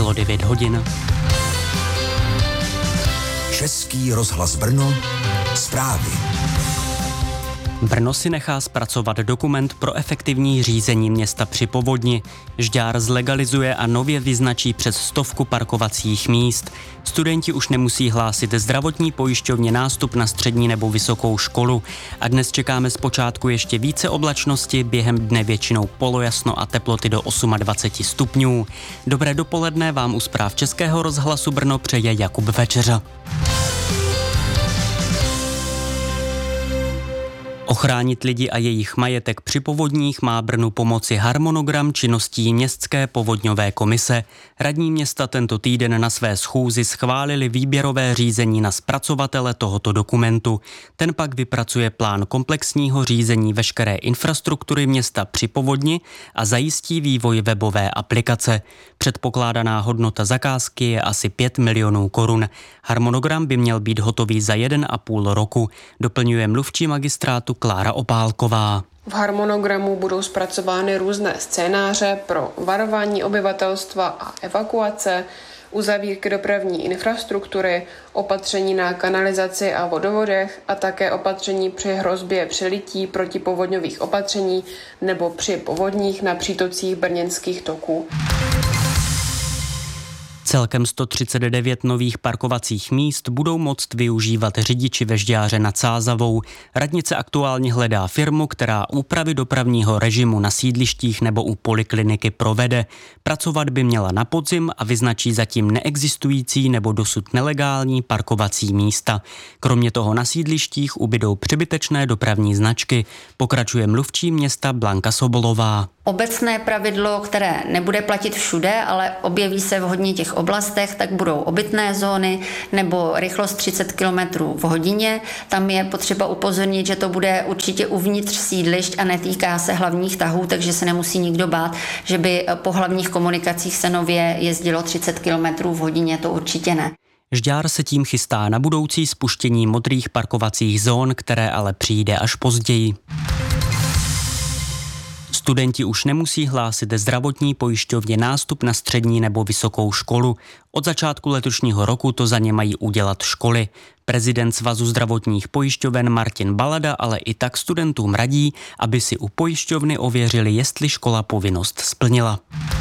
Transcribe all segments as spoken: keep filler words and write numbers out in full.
bylo devět hodin. Český rozhlas Brno, zprávy. Brno si nechá zpracovat dokument pro efektivní řízení města při povodni. Žďár zlegalizuje a nově vyznačí přes stovku parkovacích míst. Studenti už nemusí hlásit zdravotní pojišťovně nástup na střední nebo vysokou školu. A dnes čekáme zpočátku ještě více oblačnosti, během dne většinou polojasno a teploty do dvacet osm stupňů. Dobré dopoledne vám u zpráv Českého rozhlasu Brno přeje Jakub Večeřa. Ochránit lidi a jejich majetek při povodních má Brnu pomoci harmonogram činností Městské povodňové komise. Radní města tento týden na své schůzi schválili výběrové řízení na zpracovatele tohoto dokumentu. Ten pak vypracuje plán komplexního řízení veškeré infrastruktury města při povodni a zajistí vývoj webové aplikace. Předpokládaná hodnota zakázky je asi pět milionů korun. Harmonogram by měl být hotový za jeden a půl roku, doplňuje mluvčí magistrátu Klára Opálková. V harmonogramu budou zpracovány různé scénáře pro varování obyvatelstva a evakuace, uzavírky dopravní infrastruktury, opatření na kanalizaci a vodovodech a také opatření při hrozbě přelití protipovodňových opatření nebo při povodních na přítocích brněnských toků. Celkem sto třicet devět nových parkovacích míst budou moct využívat řidiči ve Žďáře nad Sázavou. Radnice aktuálně hledá firmu, která úpravy dopravního režimu na sídlištích nebo u polikliniky provede. Pracovat by měla na podzim a vyznačí zatím neexistující nebo dosud nelegální parkovací místa. Kromě toho na sídlištích ubydou přebytečné dopravní značky, pokračuje mluvčí města Blanka Sobolová. Obecné pravidlo, které nebude platit všude, ale objeví se v hodně těch oblastech, tak budou obytné zóny nebo rychlost třicet kilometrů v hodině. Tam je potřeba upozornit, že to bude určitě uvnitř sídlišť a netýká se hlavních tahů, takže se nemusí nikdo bát, že by po hlavních komunikacích se nově jezdilo třicet kilometrů v hodině, to určitě ne. Žďár se tím chystá na budoucí spuštění modrých parkovacích zón, které ale přijde až později. Studenti už nemusí hlásit zdravotní pojišťovně nástup na střední nebo vysokou školu. Od začátku letošního roku to za ně mají udělat školy. Prezident Svazu zdravotních pojišťoven Martin Balada ale i tak studentům radí, aby si u pojišťovny ověřili, jestli škola povinnost splnila.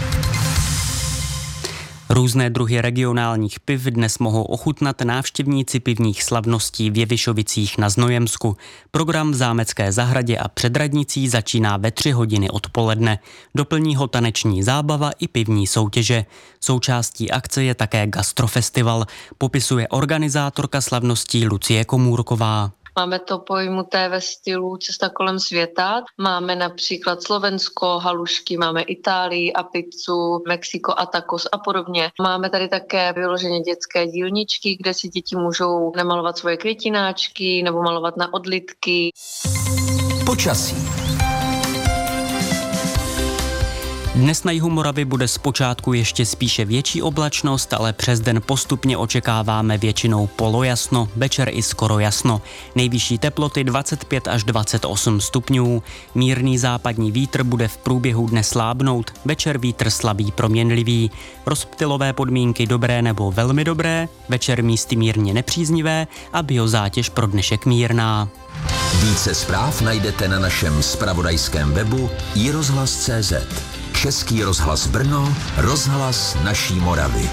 Různé druhy regionálních piv dnes mohou ochutnat návštěvníci pivních slavností v Jevišovicích na Znojemsku. Program v Zámecké zahradě a před radnicí začíná ve tři hodiny odpoledne. Doplní ho taneční zábava i pivní soutěže. Součástí akce je také gastrofestival, popisuje organizátorka slavností Lucie Komůrková. Máme to pojmuté ve stylu Cesta kolem světa. Máme například Slovensko, halušky, máme Itálii a pizzu, Mexiko a tacos a podobně. Máme tady také vyloženě dětské dílničky, kde si děti můžou namalovat svoje květináčky nebo malovat na odlitky. Počasí. Dnes na jihu Moravy bude zpočátku ještě spíše větší oblačnost, ale přes den postupně očekáváme většinou polojasno, večer i skoro jasno. Nejvyšší teploty dvacet pět až dvacet osm stupňů. Mírný západní vítr bude v průběhu dne slábnout, večer vítr slabý proměnlivý. Rozptylové podmínky dobré nebo velmi dobré, večer místy mírně nepříznivé a biozátěž pro dnešek mírná. Více zpráv najdete na našem zpravodajském webu i rozhlas tečka cé zet. Český rozhlas Brno, rozhlas naší Moravy.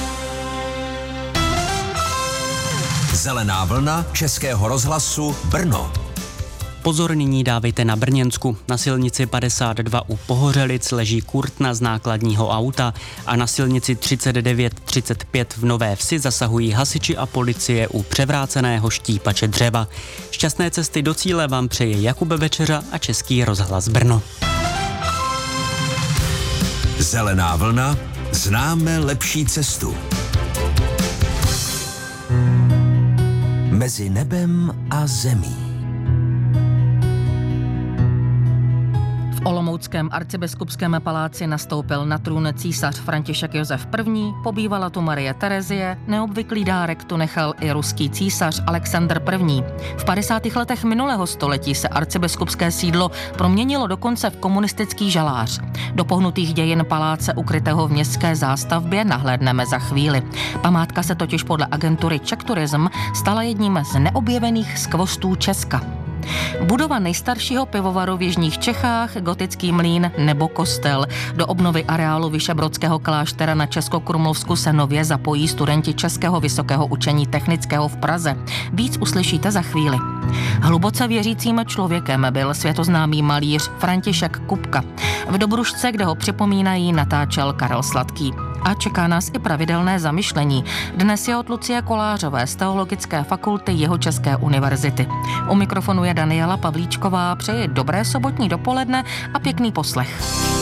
Zelená vlna Českého rozhlasu Brno. Pozor nyní dávejte na Brněnsku. Na silnici padesát dva u Pohořelic leží kurtna z nákladního auta a na silnici třicet devět třicet pět v Nové Vsi zasahují hasiči a policie u převráceného štípače dřeva. Šťastné cesty do cíle vám přeje Jakub Večeřa a Český rozhlas Brno. Zelená vlna, známe lepší cestu. Mezi nebem a zemí. Olomouckém arcibiskupském paláci nastoupil na trůn císař František Josef I., pobývala tu Marie Terezie, neobvyklý dárek tu nechal i ruský císař Alexandr I. V padesátých letech minulého století se arcibiskupské sídlo proměnilo dokonce v komunistický žalář. Do pohnutých dějin paláce ukrytého v městské zástavbě nahlédneme za chvíli. Památka se totiž podle agentury Czech Tourism stala jedním z neobjevených skvostů Česka. Budova nejstaršího pivovaru v jižních Čechách, gotický mlýn nebo kostel. Do obnovy areálu Vyšebrodského kláštera na Českokrumlovsku se nově zapojí studenti Českého vysokého učení technického v Praze. Víc uslyšíte za chvíli. Hluboce věřícím člověkem byl světoznámý malíř František Kupka. V Dobrušce, kde ho připomínají, natáčel Karel Sladký. A čeká nás i pravidelné zamyšlení. Dnes je od Lucie Kolářové z Teologické fakulty Jihočeské univerzity. U mikrofonu je Daniela Pavlíčková. Přeji dobré sobotní dopoledne a pěkný poslech.